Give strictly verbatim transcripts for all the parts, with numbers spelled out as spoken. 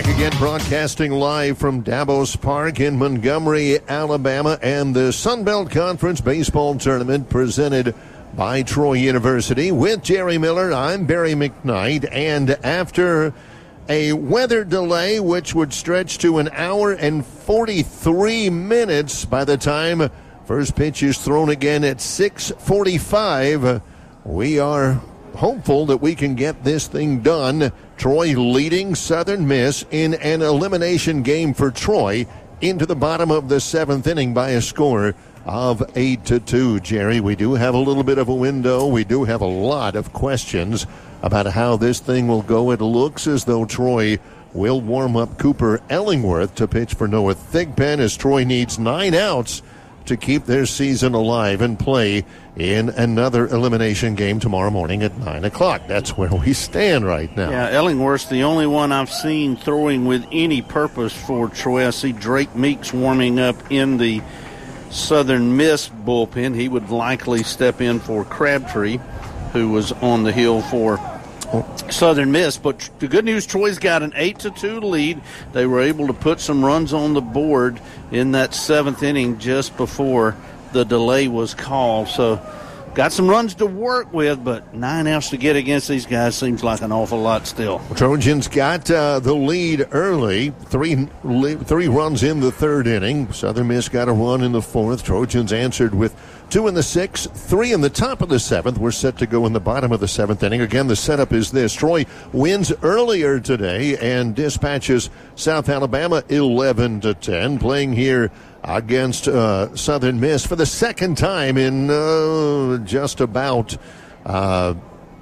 Back again, broadcasting live from Davos Park in Montgomery, Alabama, and the Sun Belt Conference Baseball Tournament presented by Troy University. With Jerry Miller, I'm Barry McKnight, and after a weather delay which would stretch to an hour and forty-three minutes by the time first pitch is thrown again at six forty-five, we are hopeful that we can get this thing done. Troy leading Southern Miss in an elimination game for Troy into the bottom of the seventh inning by a score of eight to two. Jerry, we do have a little bit of a window. We do have a lot of questions about how this thing will go. It looks as though Troy will warm up Cooper Ellingworth to pitch for Noah Thigpen, as Troy needs nine outs to keep their season alive and play in another elimination game tomorrow morning at nine o'clock. That's where we stand right now. Yeah, Ellingworth's the only one I've seen throwing with any purpose for Troy. I see Drake Meeks warming up in the Southern Miss bullpen. He would likely step in for Crabtree, who was on the hill for Southern Miss. But the good news, Troy's got an eight to two lead. They were able to put some runs on the board in that seventh inning just before the delay was called. So got some runs to work with, but nine outs to get against these guys seems like an awful lot still. Trojans got uh, the lead early, three three runs in the third inning. Southern Miss got a run in the fourth. Trojans answered with two in the sixth, three in the top of the seventh. We're set to go in the bottom of the seventh inning. Again, the setup is this. Troy wins earlier today and dispatches South Alabama eleven to ten, playing here against uh, Southern Miss for the second time in uh, just about uh,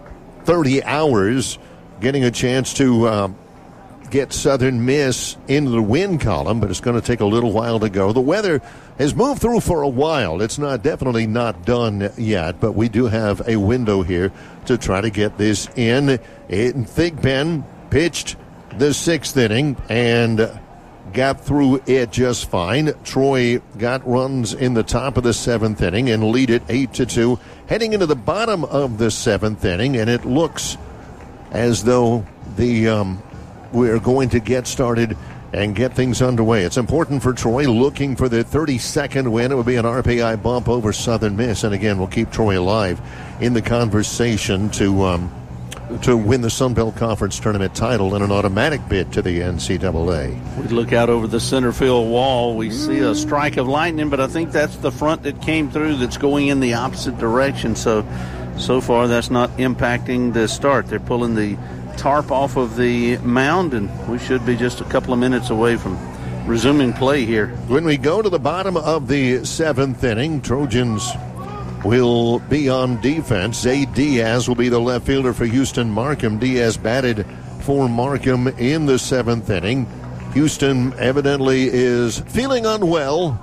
thirty hours, getting a chance to uh, get Southern Miss into the win column, but it's going to take a little while to go. The weather has moved through for a while. It's not definitely not done yet, but we do have a window here to try to get this in. And Thigpen pitched the sixth inning and got through it just fine. Troy got runs in the top of the seventh inning and lead it eight to two, heading into the bottom of the seventh inning, and it looks as though the um, we're going to get started and get things underway. It's important for Troy, looking for their thirty-second win. It would be an R P I bump over Southern Miss, and again, we'll keep Troy alive in the conversation to um, to win the Sun Belt Conference Tournament title and an automatic bid to the N C double A. We look out over the center field wall. We see a strike of lightning, but I think that's the front that came through that's going in the opposite direction. So, so far, that's not impacting the start. They're pulling the tarp off of the mound, and we should be just a couple of minutes away from resuming play here. When we go to the bottom of the seventh inning, Trojans will be on defense. Zay Diaz will be the left fielder for Houston Markham. Diaz batted for Markham in the seventh inning. Houston evidently is feeling unwell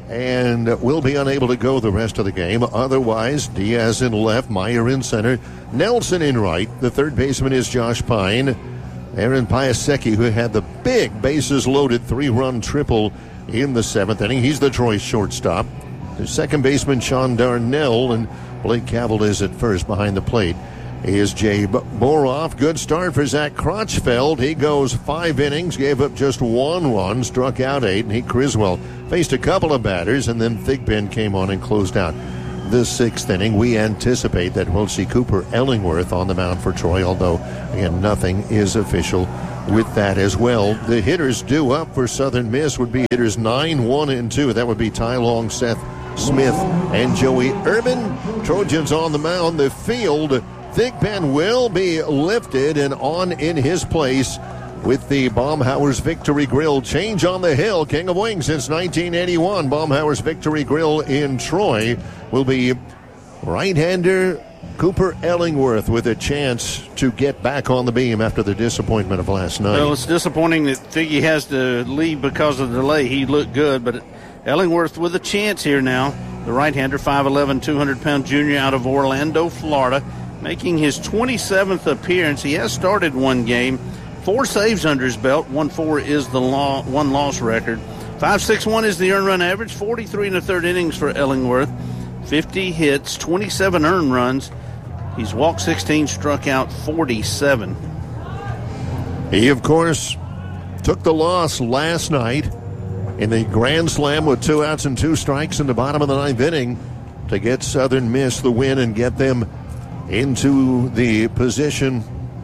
and will be unable to go the rest of the game. Otherwise, Diaz in left, Meyer in center, Nelson in right. The third baseman is Josh Pine. Aaron Piasecki, who had the big bases-loaded three-run triple in the seventh inning. He's the Troy shortstop. The second baseman, Sean Darnell, and Blake Cavell is at first behind the plate. Is Jay Boroff. Good start for Zach Crotchfeld. He goes five innings, gave up just one run, struck out eight, and he Criswell faced a couple of batters, and then Thigpen came on and closed out the sixth inning. We anticipate that we'll see Cooper Ellingworth on the mound for Troy, although, again, nothing is official with that as well. The hitters due up for Southern Miss would be hitters nine, one, and two. That would be Ty Long, Seth Smith, and Joey Urban. Trojans on the mound. The field, Thigpen will be lifted and on in his place with the Baumhauer's Victory Grill change on the hill. King of Wings since nineteen eighty-one. Baumhauer's Victory Grill in Troy will be right-hander Cooper Ellingworth with a chance to get back on the beam after the disappointment of last night. Well, it's disappointing that Figgy has to leave because of the delay. He looked good, but Ellingworth with a chance here now. The right-hander, five eleven, two hundred pound junior out of Orlando, Florida, making his twenty-seventh appearance. He has started one game, four saves under his belt. one four is the law, one-loss record. five six one is the earned run average, forty-three and a third innings for Ellingworth. fifty hits, twenty-seven earned runs. He's walked sixteen, struck out forty-seven. He, of course, took the loss last night in the Grand Slam with two outs and two strikes in the bottom of the ninth inning to get Southern Miss the win and get them into the position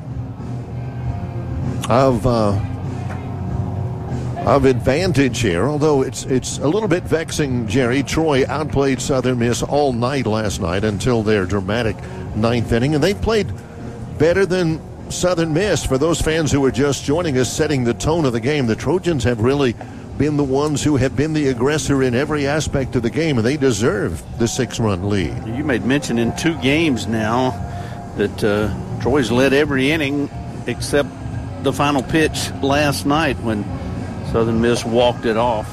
of uh, of advantage here. Although it's it's a little bit vexing, Jerry. Troy outplayed Southern Miss all night last night until their dramatic ninth inning, and they played better than Southern Miss. For those fans who are just joining us, setting the tone of the game, the Trojans have really been the ones who have been the aggressor in every aspect of the game, and they deserve the six-run lead. You made mention in two games now that uh, Troy's led every inning except the final pitch last night when Southern Miss walked it off.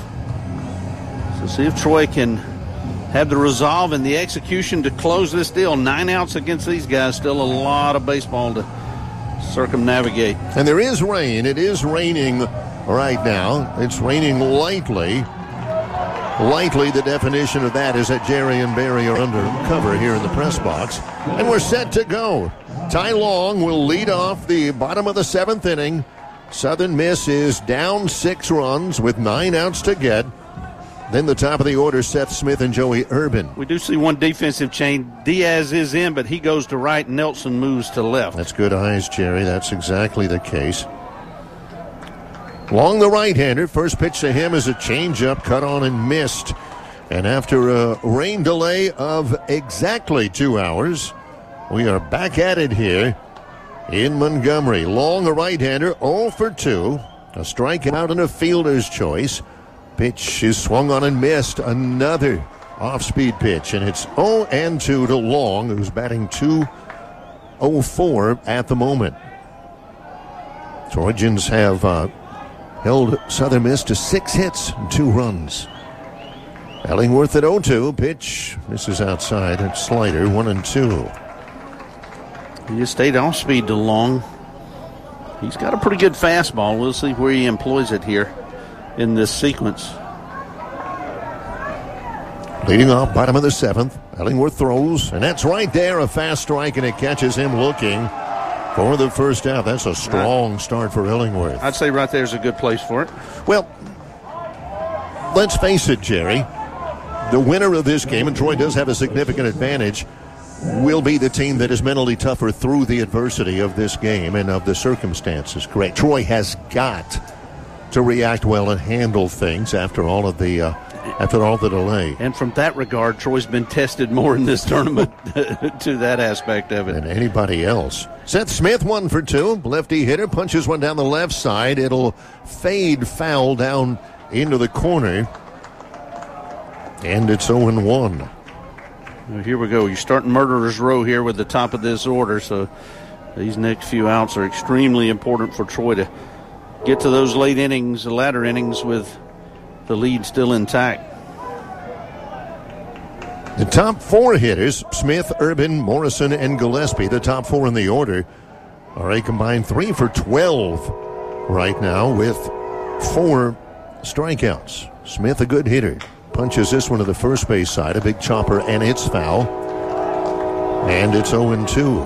So see if Troy can have the resolve and the execution to close this deal. Nine outs against these guys, still a lot of baseball to circumnavigate. And there is rain. It is raining right now. It's raining lightly. Lightly, the definition of that is that Jerry and Barry are under cover here in the press box. And we're set to go. Ty Long will lead off the bottom of the seventh inning. Southern Miss is down six runs with nine outs to get. Then the top of the order, Seth Smith and Joey Urban. We do see one defensive change. Diaz is in, but he goes to right. Nelson moves to left. That's good eyes, Jerry. That's exactly the case. Long, the right-hander. First pitch to him is a changeup, cut on and missed. And after a rain delay of exactly two hours, we are back at it here in Montgomery. Long, the right-hander, oh for two. A strikeout and a fielder's choice. Pitch is swung on and missed. Another off-speed pitch, and it's oh and two to Long, who's batting two oh four at the moment. Trojans have uh, held Southern Miss to six hits and two runs. Ellingworth at oh two. Pitch misses outside. It's slider, one and two. He just stayed off speed to Long. He's got a pretty good fastball. We'll see where he employs it here in this sequence. Leading off, bottom of the seventh. Ellingworth throws, and that's right there, a fast strike, and it catches him looking for the first out. That's a strong start for Ellingworth. I'd say right there's a good place for it. Well, let's face it, Jerry. The winner of this game, and Troy does have a significant advantage, will be the team that is mentally tougher through the adversity of this game and of the circumstances. Correct. Troy has got to react well and handle things after all of the uh, after all the delay. And from that regard, Troy's been tested more in this tournament to that aspect of it than anybody else. Seth Smith, one for two. Lefty hitter punches one down the left side. It'll fade foul down into the corner. And it's oh and one. Well, here we go. You're starting murderer's row here with the top of this order. So these next few outs are extremely important for Troy to get to those late innings, the latter innings, with the lead still intact. The top four hitters, Smith, Urban, Morrison, and Gillespie, the top four in the order, are a combined three for twelve right now with four strikeouts. Smith, a good hitter, punches this one to the first base side, a big chopper, and it's foul. And it's oh and two.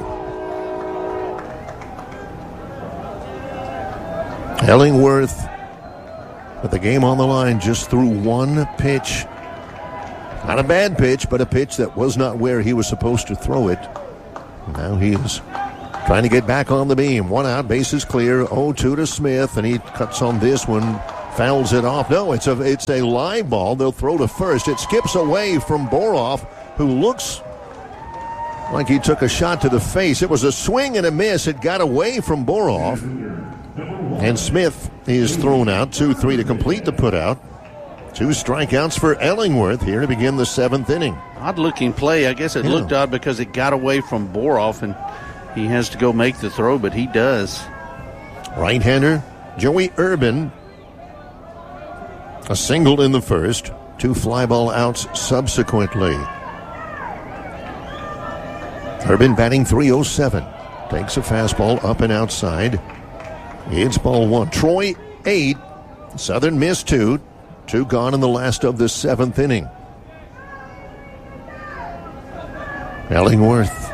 Ellingworth, with the game on the line, just threw one pitch. Not a bad pitch, but a pitch that was not where he was supposed to throw it. Now he is trying to get back on the beam. One out, bases clear, oh two to Smith, and he cuts on this one, fouls it off. No, it's a it's a live ball. They'll throw to first. It skips away from Boroff, who looks like he took a shot to the face. It was a swing and a miss. It got away from Boroff. And Smith is thrown out. two three to complete the putout. Two strikeouts for Ellingworth here to begin the seventh inning. Odd-looking play. I guess it yeah. looked odd because it got away from Boroff, and he has to go make the throw, but he does. Right-hander Joey Urban. A single in the first. Two fly ball outs subsequently. Urban batting three oh seven. Takes a fastball up and outside. It's ball one. Troy eight. Southern Miss two. Two gone in the last of the seventh inning. Ellingworth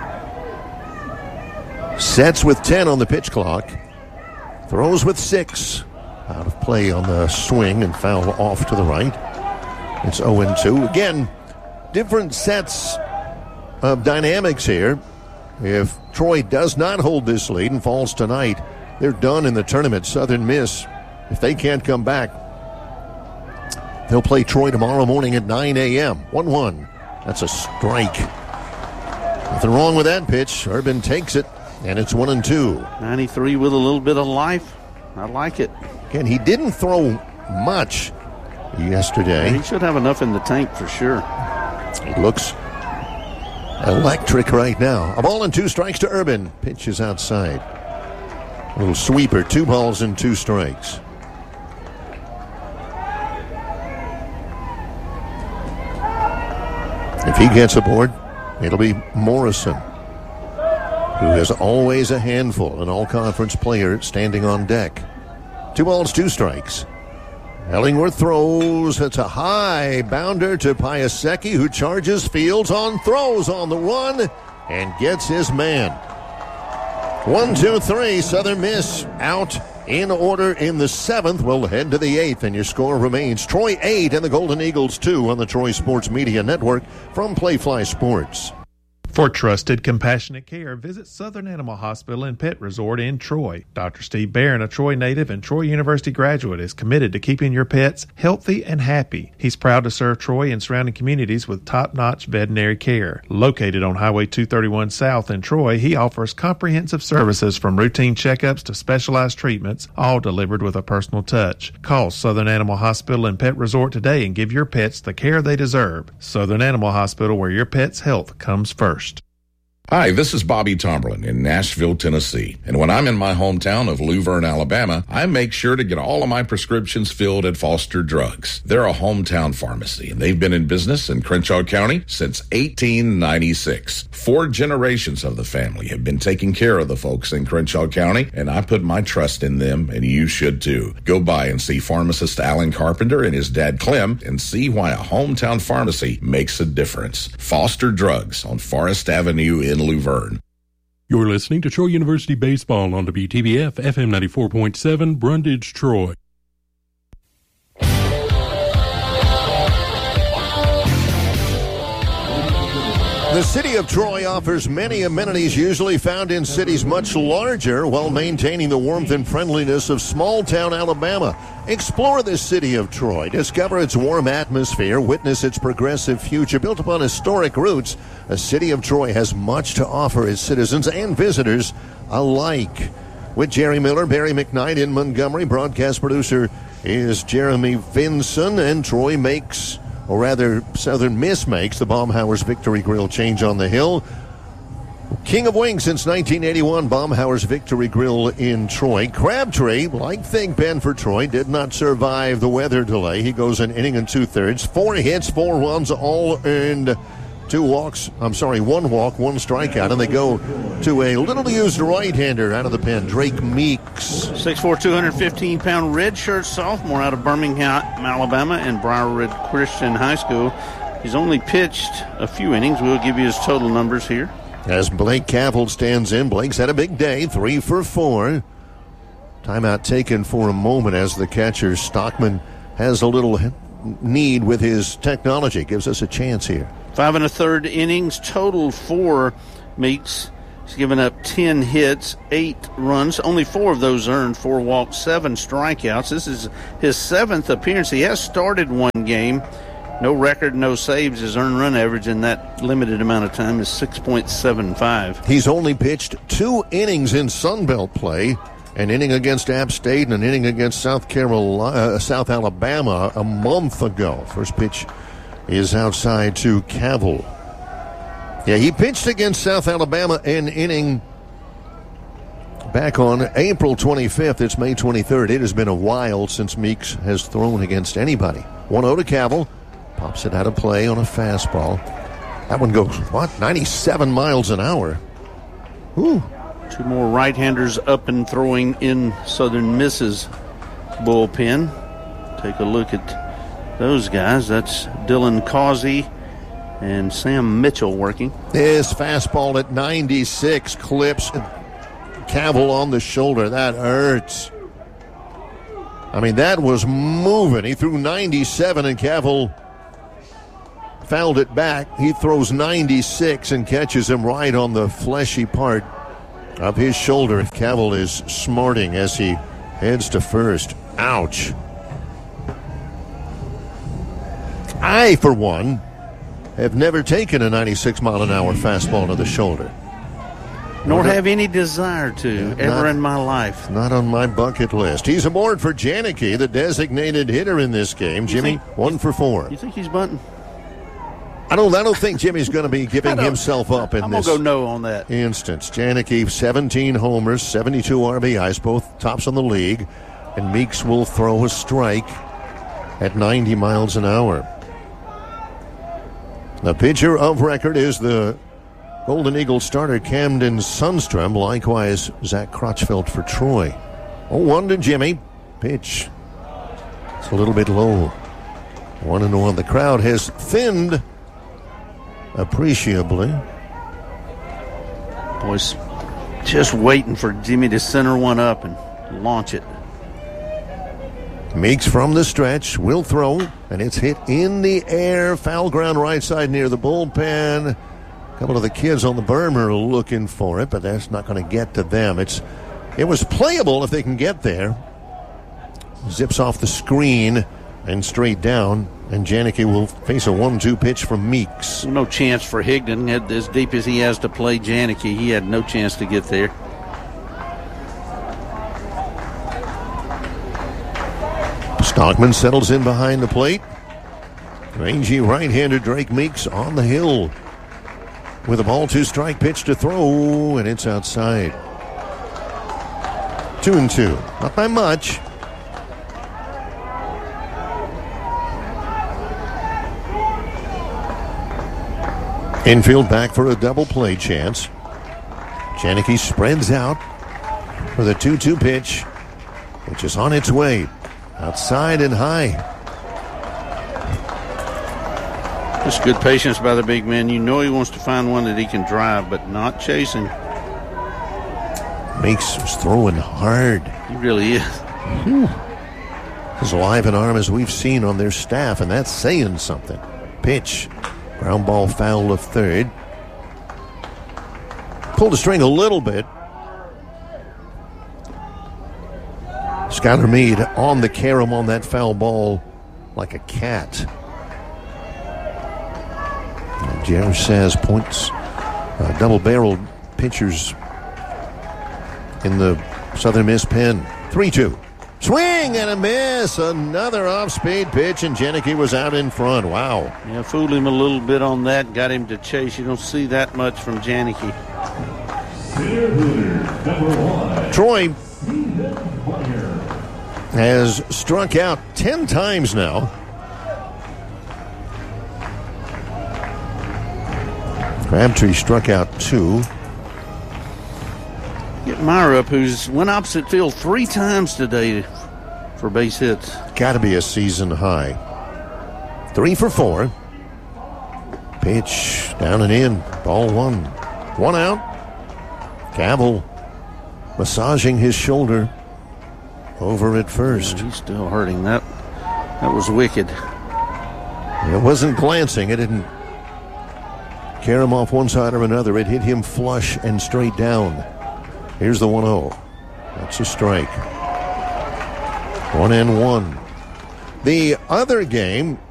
sets with ten on the pitch clock. Throws with six. Out of play on the swing and foul off to the right. It's oh and two. Again, different sets of dynamics here. If Troy does not hold this lead and falls tonight, they're done in the tournament. Southern Miss, if they can't come back, they'll play Troy tomorrow morning at nine a.m. one one. That's a strike. Nothing wrong with that pitch. Urban takes it, and it's one and two. ninety-three with a little bit of life. I like it. Again, he didn't throw much yesterday. He should have enough in the tank for sure. He looks electric right now. A ball and two strikes to Urban. Pitch is outside. A little sweeper. Two balls and two strikes. If he gets aboard, it'll be Morrison, who is always a handful, an all-conference player standing on deck. Two balls, two strikes. Ellingworth throws. It's a high bounder to Piasecki, who charges Fields on throws on the run and gets his man. One, two, three. Southern Miss out in order in the seventh. We'll head to the eighth, and your score remains Troy eight and the Golden Eagles two on the Troy Sports Media Network from Playfly Sports. For trusted, compassionate care, visit Southern Animal Hospital and Pet Resort in Troy. Doctor Steve Barron, a Troy native and Troy University graduate, is committed to keeping your pets healthy and happy. He's proud to serve Troy and surrounding communities with top-notch veterinary care. Located on Highway two thirty-one South in Troy, he offers comprehensive services from routine checkups to specialized treatments, all delivered with a personal touch. Call Southern Animal Hospital and Pet Resort today and give your pets the care they deserve. Southern Animal Hospital, where your pet's health comes first. Hi, this is Bobby Tomberlin in Nashville, Tennessee. And when I'm in my hometown of Luverne, Alabama, I make sure to get all of my prescriptions filled at Foster Drugs. They're a hometown pharmacy, and they've been in business in Crenshaw County since eighteen ninety-six. Four generations of the family have been taking care of the folks in Crenshaw County, and I put my trust in them, and you should too. Go by and see pharmacist Alan Carpenter and his dad Clem and see why a hometown pharmacy makes a difference. Foster Drugs on Forest Avenue in Luverne. You're listening to Troy University Baseball on W T B F F M ninety-four point seven, Brundage, Troy. The city of Troy offers many amenities usually found in cities much larger while maintaining the warmth and friendliness of small-town Alabama. Explore the city of Troy. Discover its warm atmosphere. Witness its progressive future. Built upon historic roots, the city of Troy has much to offer its citizens and visitors alike. With Jerry Miller, Barry McKnight in Montgomery, broadcast producer is Jeremy Vinson, and Troy makes... or rather, Southern Miss makes the Baumhauer's Victory Grill change on the hill. King of Wings since nineteen eighty-one, Baumhauer's Victory Grill in Troy. Crabtree, like Think Ben for Troy, did not survive the weather delay. He goes an inning and two-thirds. Four hits, four runs, all earned. Two walks, I'm sorry, one walk, one strikeout, and they go to a little-used right-hander out of the pen, Drake Meeks. six foot four, two hundred fifteen pound redshirt sophomore out of Birmingham, Alabama, and Briar Ridge Christian High School. He's only pitched a few innings. We'll give you his total numbers here. As Blake Cavil stands in, Blake's had a big day, three for four. Timeout taken for a moment as the catcher, Stockman, has a little need with his technology. Gives us a chance here. Five and a third innings, total for Meeks. He's given up ten hits, eight runs, only four of those earned, four walks, seven strikeouts. This is his seventh appearance. He has started one game. No record, no saves. His earned run average in that limited amount of time is six point seven five. He's only pitched two innings in Sunbelt play, an inning against App State and an inning against South Carolina, uh, South Alabama a month ago. First pitch is outside to Cavil. Yeah, he pitched against South Alabama an inning back on April twenty-fifth. It's May twenty-third. It has been a while since Meeks has thrown against anybody. one oh to Cavil. Pops it out of play on a fastball. That one goes, what, ninety-seven miles an hour. Whew. Two more right-handers up and throwing in Southern Miss's bullpen. Take a look at those guys. That's Dylan Causey and Sam Mitchell working. This fastball at ninety-six clips Cavil on the shoulder. That hurts. I mean, that was moving. He threw ninety-seven, and Cavill fouled it back. He throws ninety-six and catches him right on the fleshy part of his shoulder. Cavill is smarting as he heads to first. Ouch. I, for one, have never taken a ninety-six mile an hour fastball to the shoulder. Nor have any desire to, Yeah, ever not- in my life. Not on my bucket list. He's aboard for Janicki, the designated hitter in this game. Jimmy, think- one for four. You think he's bunting? I don't. I don't think Jimmy's going to be giving himself up in I'm this going to go no on that. instance. Janicki, seventeen homers, seventy-two R B Is, both tops in the league, and Meeks will throw a strike at ninety miles an hour. The pitcher of record is the Golden Eagles starter Camden Sundstrom. Likewise, Zach Crotchfeld for Troy. oh one to Jimmy. Pitch. It's a little bit low. one and one. The crowd has thinned appreciably. Boys, just waiting for Jimmy to center one up and launch it. Meeks from the stretch will throw, and it's hit in the air. Foul ground right side near the bullpen. A couple of the kids on the berm are looking for it, but that's not going to get to them. It's It was playable if they can get there. Zips off the screen and straight down, and Janicki will face a one two pitch from Meeks. No chance for Higdon. As deep as he has to play Janicki, he had no chance to get there. Stockman settles in behind the plate. Rangy right-hander Drake Meeks on the hill with a ball two strike pitch to throw, and it's outside. Two and two. Not by much. Infield back for a double play chance. Janicki spreads out for the two two pitch, which is on its way. Outside and high. Just good patience by the big man. You know he wants to find one that he can drive, but not chasing. Meeks is throwing hard. He really is. As alive an arm as we've seen on their staff, and that's saying something. Pitch. Ground ball foul of third. Pulled the string a little bit. Skylar Meade on the carom on that foul ball like a cat. Jerry says points, uh, double-barreled pitchers in the Southern Miss pen. three two. Swing and a miss. Another off-speed pitch, and Janicki was out in front. Wow. Yeah, fooled him a little bit on that, got him to chase. You don't see that much from Janicki. Troy has struck out ten times now. Crabtree struck out two. Get Meyer up, who's went opposite field three times today for base hits. Got to be a season high. Three for four. Pitch down and in. Ball one. One out. Cavill massaging his shoulder over at first. Yeah, he's still hurting. That that was wicked. It wasn't glancing. It didn't carry him off one side or another. It hit him flush and straight down. Here's the one oh. That's a strike. One and one. The other game